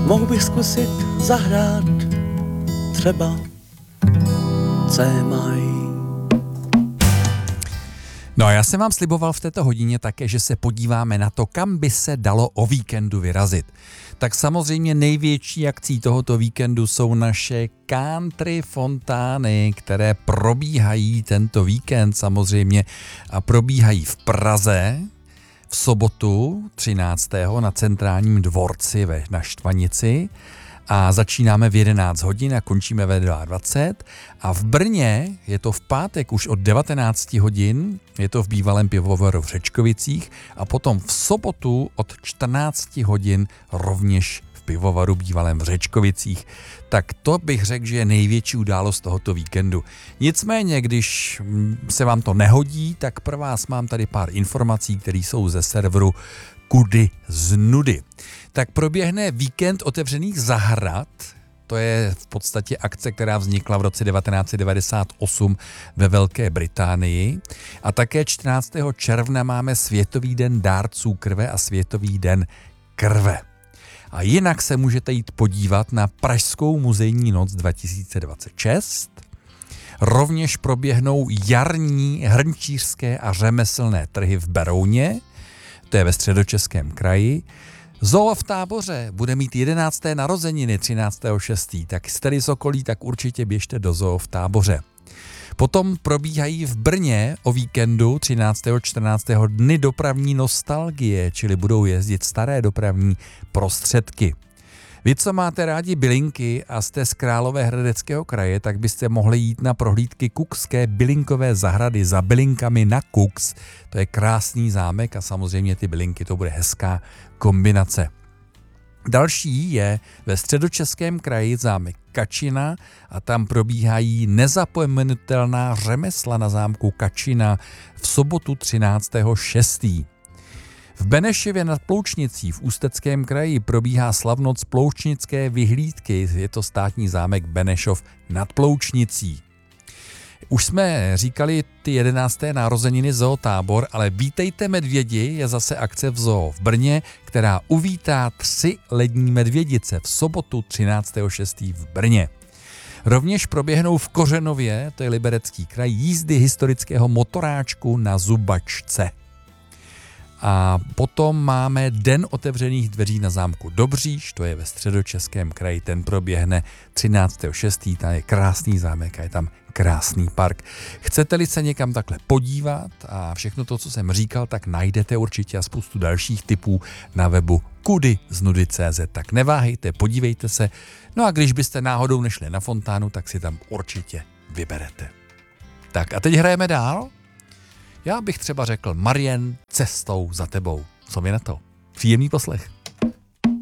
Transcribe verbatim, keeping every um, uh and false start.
Mohl bych zkusit zahrát třeba C-maj. No a já jsem vám sliboval v této hodině také, že se podíváme na to, kam by se dalo o víkendu vyrazit. Tak samozřejmě největší akcí tohoto víkendu jsou naše country fontány, které probíhají tento víkend samozřejmě a probíhají v Praze v sobotu třináctého na Centrálním dvorci ve na Štvanici. A začínáme v jedenáct hodin a končíme ve dvacet dva. A v Brně je to v pátek už od devatenáct hodin, je to v bývalém pivovaru v Řečkovicích a potom v sobotu od čtrnáct hodin rovněž v pivovaru bývalém v Řečkovicích. Tak to bych řekl, že je největší událost tohoto víkendu. Nicméně, když se vám to nehodí, tak pro vás mám tady pár informací, které jsou ze serveru Kudy z nudy. Tak proběhne víkend otevřených zahrad, to je v podstatě akce, která vznikla v roce devatenáct set devadesát osm ve Velké Británii. A také čtrnáctého června máme Světový den dárců krve a Světový den krve. A jinak se můžete jít podívat na Pražskou muzejní noc dva tisíce dvacet šest. Rovněž proběhnou jarní hrnčířské a řemeslné trhy v Berouně, to je ve Středočeském kraji. Zoo v Táboře bude mít jedenácté narozeniny třináctého šestého Tak jste z okolí, tak určitě běžte do Zoo v Táboře. Potom probíhají v Brně o víkendu třináctého čtrnáctého dny dopravní nostalgie, čili budou jezdit staré dopravní prostředky. Vy, co máte rádi bylinky a jste z Královéhradeckého kraje, tak byste mohli jít na prohlídky Kukské bylinkové zahrady za bylinkami na Kux. To je krásný zámek a samozřejmě ty bylinky, to bude hezká kombinace. Další je ve Středočeském kraji zámek Kačina a tam probíhají nezapomenutelná řemesla na zámku Kačina v sobotu třináctého šestého V Benešově nad Ploučnicí v Ústeckém kraji probíhá slavnoc Ploučnické vyhlídky, je to státní zámek Benešov nad Ploučnicí. Už jsme říkali ty jedenácté narozeniny Zoo Tábor, ale Vítejte medvědi je zase akce v Zoo v Brně, která uvítá tři lední medvědice v sobotu třináctého šestého v Brně. Rovněž proběhnou v Kořenově, to je Liberecký kraj, jízdy historického motoráčku na Zubačce. A potom máme Den otevřených dveří na zámku Dobříš, to je ve Středočeském kraji, ten proběhne třináctého šestého Tam je krásný zámek a je tam krásný park. Chcete-li se někam takhle podívat a všechno to, co jsem říkal, tak najdete určitě a spoustu dalších tipů na webu kudy z nudy tečka cé zet. Tak neváhejte, podívejte se. No a když byste náhodou nešli na fontánu, tak si tam určitě vyberete. Tak a teď hrajeme dál. Já bych třeba řekl Marien, Cestou za tebou. Co mi na to? Příjemný poslech.